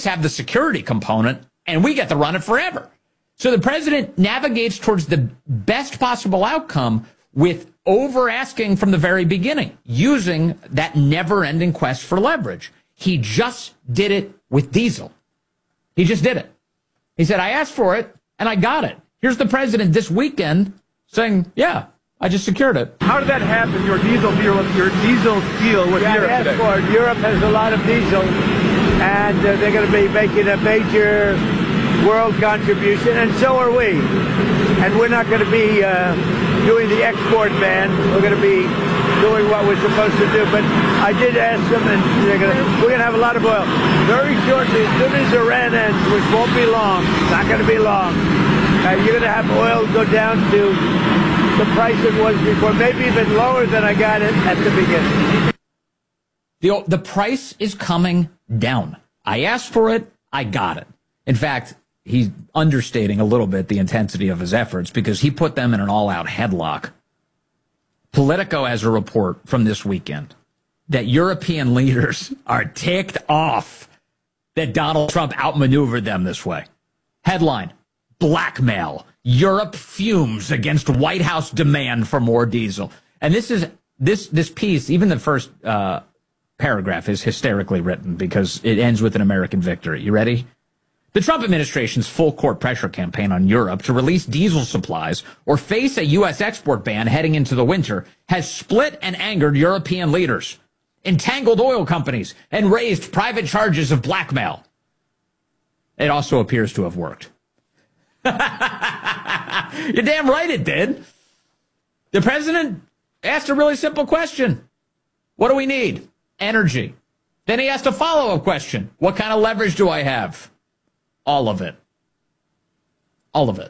just have the security component, and we get to run it forever. So the president navigates towards the best possible outcome with over-asking from the very beginning, using that never-ending quest for leverage. He just did it with diesel. He just did it. He said, I asked for it, and I got it. Here's the president this weekend saying, yeah, I just secured it. How did that happen, your diesel deal with Europe today? For it. Europe has a lot of diesel, and they're going to be making a major world contribution, and so are we. And we're not going to be doing the export ban. We're going to be doing what we're supposed to do. But I did ask them, and we're going to have a lot of oil. Very shortly, as soon as Iran ends, which won't be long, not going to be long, you're going to have oil go down to the price it was before, maybe even lower than I got it at the beginning. The price is coming down. I asked for it, I got it. In fact, he's understating a little bit the intensity of his efforts because he put them in an all-out headlock. Politico has a report from this weekend that European leaders are ticked off that Donald Trump outmaneuvered them this way. Headline, blackmail. Europe fumes against White House demand for more diesel. And this piece, even the first paragraph is hysterically written because it ends with an American victory. You ready? The Trump administration's full-court pressure campaign on Europe to release diesel supplies or face a U.S. export ban heading into the winter has split and angered European leaders, entangled oil companies, and raised private charges of blackmail. It also appears to have worked. You're damn right it did. The president asked a really simple question. What do we need? Energy. Then he asked a follow-up question. What kind of leverage do I have? All of it. All of it.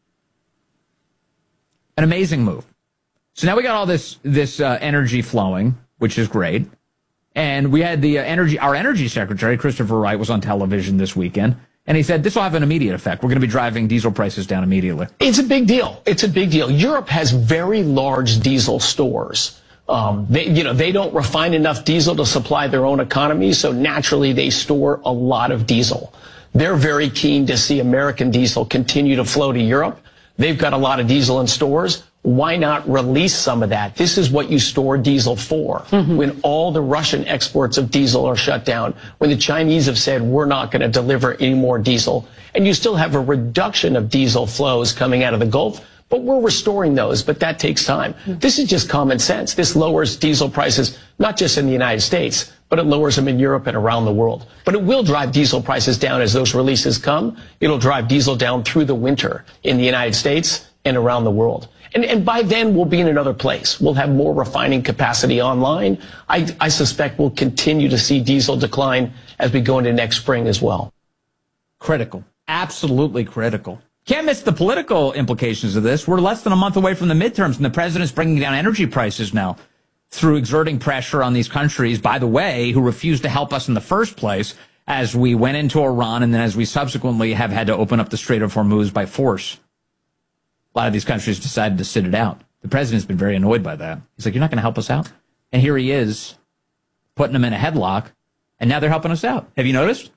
An amazing move. So now we got all this energy flowing, which is great. And we had our energy secretary, Christopher Wright, was on television this weekend. And he said, this will have an immediate effect. We're going to be driving diesel prices down immediately. It's a big deal. It's a big deal. Europe has very large diesel stores. They don't refine enough diesel to supply their own economy. So naturally, they store a lot of diesel. They're very keen to see American diesel continue to flow to Europe. They've got a lot of diesel in stores. Why not release some of that? This is what you store diesel for. When all the Russian exports of diesel are shut down, when the Chinese have said we're not going to deliver any more diesel, and you still have a reduction of diesel flows coming out of the Gulf, but we're restoring those, but that takes time. This is just common sense. This lowers diesel prices, not just in the United States, but it lowers them in Europe and around the world. But it will drive diesel prices down as those releases come. It'll drive diesel down through the winter in the United States and around the world. And by then, we'll be in another place. We'll have more refining capacity online. I suspect we'll continue to see diesel decline as we go into next spring as well. Critical. Absolutely critical. Can't miss the political implications of this. We're less than a month away from the midterms, and the president's bringing down energy prices now through exerting pressure on these countries, by the way, who refused to help us in the first place as we went into Iran and then as we subsequently have had to open up the Strait of Hormuz by force. A lot of these countries decided to sit it out. The president's been very annoyed by that. He's like, you're not going to help us out? And here he is, putting them in a headlock, and now they're helping us out. Have you noticed?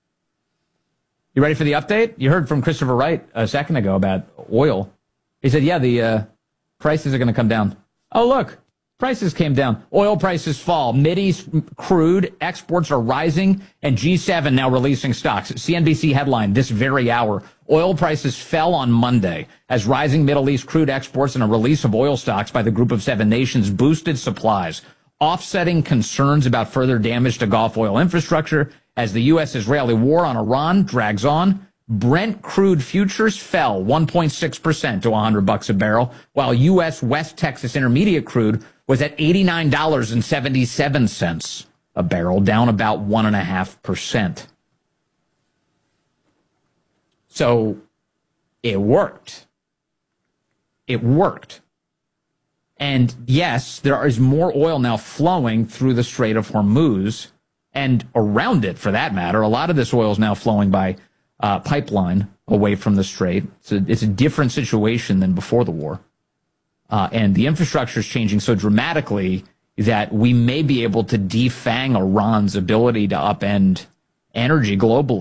You ready for the update? You heard from Christopher Wright a second ago about oil. He said, yeah, the prices are going to come down. Oh, look, prices came down. Oil prices fall. Mideast crude exports are rising, and G7 now releasing stocks. CNBC headline this very hour. Oil prices fell on Monday as rising Middle East crude exports and a release of oil stocks by the Group of Seven Nations boosted supplies, offsetting concerns about further damage to Gulf oil infrastructure as the U.S.-Israeli war on Iran drags on. Brent crude futures fell 1.6% to $100 a barrel, while U.S. West Texas Intermediate crude was at $89.77 a barrel, down about 1.5%. So it worked. It worked. And yes, there is more oil now flowing through the Strait of Hormuz and around it, for that matter. A lot of this oil is now flowing by pipeline away from the strait. It's a different situation than before the war. And the infrastructure is changing so dramatically that we may be able to defang Iran's ability to upend energy globally.